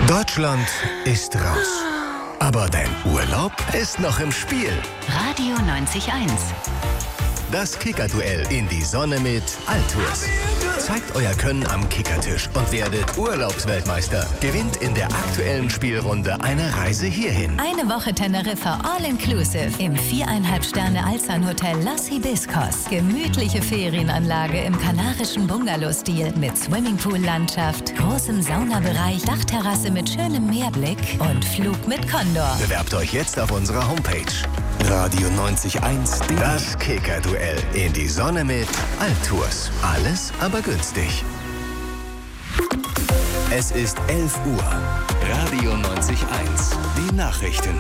Deutschland ist raus. Aber dein Urlaub ist noch im Spiel. Radio 90.1. Das Kicker-Duell in die Sonne mit Altours. Zeigt euer Können am Kickertisch und werdet Urlaubsweltmeister. Gewinnt in der aktuellen Spielrunde eine Reise hierhin. Eine Woche Teneriffa All-Inclusive im 4,5 Sterne Alzan-Hotel Los Hibiscos. Gemütliche Ferienanlage im kanarischen Bungalow-Stil mit Swimmingpool-Landschaft, großem Saunabereich, Dachterrasse mit schönem Meerblick und Flug mit Condor. Bewerbt euch jetzt auf unserer Homepage. Radio 90.1. Das Kicker-Duell in die Sonne mit Altours. Alles aber günstig. Es ist 11 Uhr. Radio 90.1. Die Nachrichten.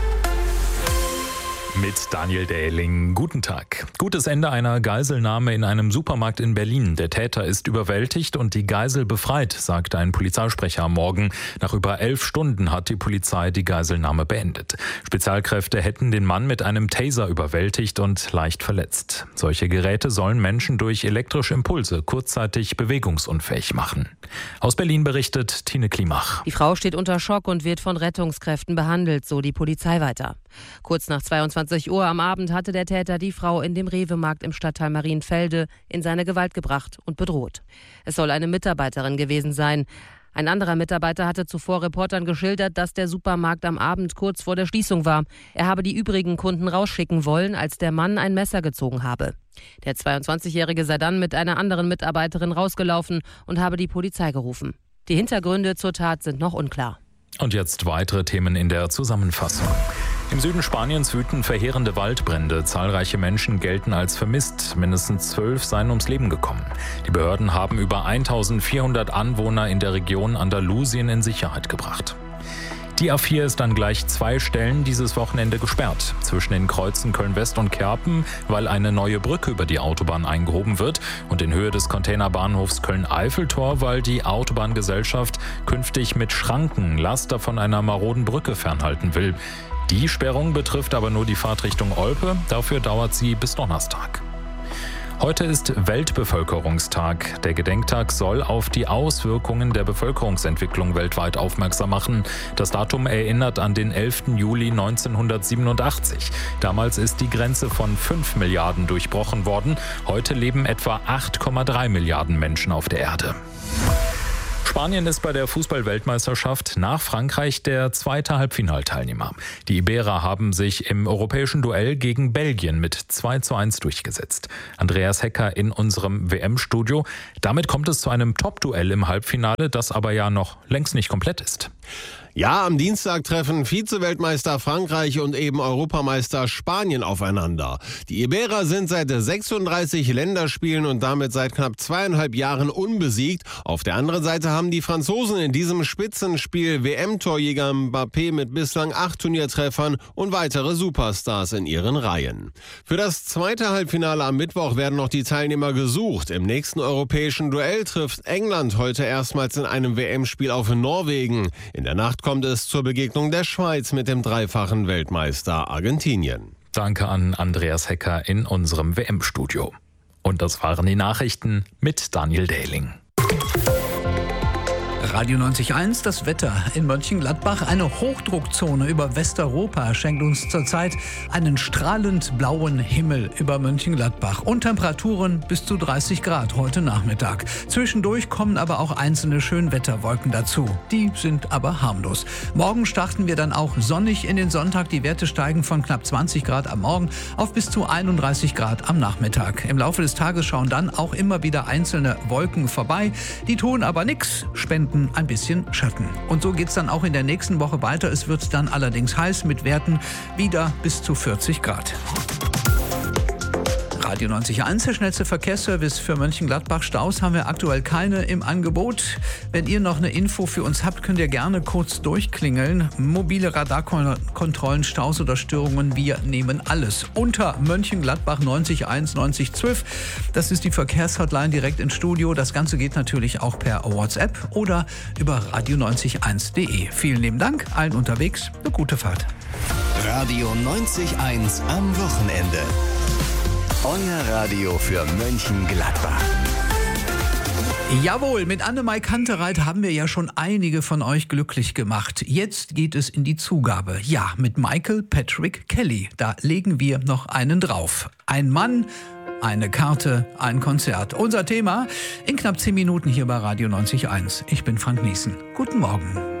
Mit Daniel Dähling. Guten Tag. Gutes Ende einer Geiselnahme in einem Supermarkt in Berlin. Der Täter ist überwältigt und die Geisel befreit, sagte ein Polizeisprecher am Morgen. Nach über 11 Stunden hat die Polizei die Geiselnahme beendet. Spezialkräfte hätten den Mann mit einem Taser überwältigt und leicht verletzt. Solche Geräte sollen Menschen durch elektrische Impulse kurzzeitig bewegungsunfähig machen. Aus Berlin berichtet Tine Klimach. Die Frau steht unter Schock und wird von Rettungskräften behandelt, so die Polizei weiter. Kurz nach 22 Uhr am Abend hatte der Täter die Frau in dem Rewe-Markt im Stadtteil Marienfelde in seine Gewalt gebracht und bedroht. Es soll eine Mitarbeiterin gewesen sein. Ein anderer Mitarbeiter hatte zuvor Reportern geschildert, dass der Supermarkt am Abend kurz vor der Schließung war. Er habe die übrigen Kunden rausschicken wollen, als der Mann ein Messer gezogen habe. Der 22-Jährige sei dann mit einer anderen Mitarbeiterin rausgelaufen und habe die Polizei gerufen. Die Hintergründe zur Tat sind noch unklar. Und jetzt weitere Themen in der Zusammenfassung. Im Süden Spaniens wüten verheerende Waldbrände. Zahlreiche Menschen gelten als vermisst. Mindestens 12 seien ums Leben gekommen. Die Behörden haben über 1400 Anwohner in der Region Andalusien in Sicherheit gebracht. Die A4 ist an gleich 2 Stellen dieses Wochenende gesperrt. Zwischen den Kreuzen Köln-West und Kerpen, weil eine neue Brücke über die Autobahn eingehoben wird, und in Höhe des Containerbahnhofs Köln-Eiffeltor, weil die Autobahngesellschaft künftig mit Schranken Laster von einer maroden Brücke fernhalten will. Die Sperrung betrifft aber nur die Fahrt Richtung Olpe. Dafür dauert sie bis Donnerstag. Heute ist Weltbevölkerungstag. Der Gedenktag soll auf die Auswirkungen der Bevölkerungsentwicklung weltweit aufmerksam machen. Das Datum erinnert an den 11. Juli 1987. Damals ist die Grenze von 5 Milliarden durchbrochen worden. Heute leben etwa 8,3 Milliarden Menschen auf der Erde. Spanien ist bei der Fußball-Weltmeisterschaft nach Frankreich der zweite Halbfinalteilnehmer. Die Iberer haben sich im europäischen Duell gegen Belgien mit 2:1 durchgesetzt. Andreas Hecker in unserem WM-Studio. Damit kommt es zu einem Top-Duell im Halbfinale, das aber ja noch längst nicht komplett ist. Ja, am Dienstag treffen Vize-Weltmeister Frankreich und eben Europameister Spanien aufeinander. Die Iberer sind seit 36 Länderspielen und damit seit knapp 2,5 Jahren unbesiegt. Auf der anderen Seite haben die Franzosen in diesem Spitzenspiel WM-Torjäger Mbappé mit bislang 8 Turniertreffern und weitere Superstars in ihren Reihen. Für das zweite Halbfinale am Mittwoch werden noch die Teilnehmer gesucht. Im nächsten europäischen Duell trifft England heute erstmals in einem WM-Spiel auf Norwegen. In der Nacht kommt es zur Begegnung der Schweiz mit dem dreifachen Weltmeister Argentinien. Danke an Andreas Hecker in unserem WM-Studio. Und das waren die Nachrichten mit Daniel Dähling. Radio 90.1, das Wetter in Mönchengladbach. Eine Hochdruckzone über Westeuropa schenkt uns zurzeit einen strahlend blauen Himmel über Mönchengladbach und Temperaturen bis zu 30 Grad heute Nachmittag. Zwischendurch kommen aber auch einzelne Schönwetterwolken dazu. Die sind aber harmlos. Morgen starten wir dann auch sonnig in den Sonntag. Die Werte steigen von knapp 20 Grad am Morgen auf bis zu 31 Grad am Nachmittag. Im Laufe des Tages schauen dann auch immer wieder einzelne Wolken vorbei. Die tun aber nichts, spenden ein bisschen Schatten. Und so geht's dann auch in der nächsten Woche weiter. Es wird dann allerdings heiß mit Werten wieder bis zu 40 Grad. Radio 90.1, der schnellste Verkehrsservice für Mönchengladbach. Staus haben wir aktuell keine im Angebot. Wenn ihr noch eine Info für uns habt, könnt ihr gerne kurz durchklingeln. Mobile Radarkontrollen, Staus oder Störungen, wir nehmen alles. Unter Mönchengladbach 90.1 9012. Das ist die Verkehrshotline direkt ins Studio. Das Ganze geht natürlich auch per WhatsApp oder über radio90.1.de. Vielen lieben Dank, allen unterwegs. Eine gute Fahrt. Radio 90.1 am Wochenende. Euer Radio für Mönchengladbach. Jawohl, mit Annemai Kantereit haben wir ja schon einige von euch glücklich gemacht. Jetzt geht es in die Zugabe. Ja, mit Michael Patrick Kelly. Da legen wir noch einen drauf. Ein Mann, eine Karte, ein Konzert. Unser Thema in knapp 10 Minuten hier bei Radio 90.1. Ich bin Frank Niesen. Guten Morgen.